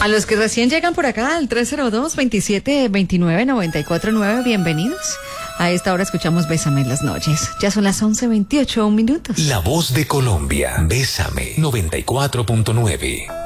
A los que recién llegan por acá al 302-2729-949, bienvenidos. A esta hora escuchamos Bésame en las noches. Ya son las 11:28 minutos. La voz de Colombia. Bésame 94.9.